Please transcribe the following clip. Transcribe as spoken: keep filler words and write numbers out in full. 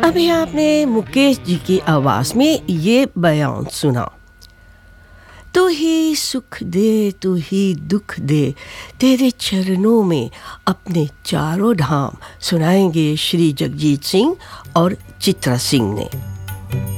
अभी आपने मुकेश जी की आवाज़ में ये बयान सुना। तू ही सुख दे तू ही दुख दे, तेरे चरणों में अपने चारों धाम, सुनाएंगे श्री जगजीत सिंह और चित्रा सिंह ने।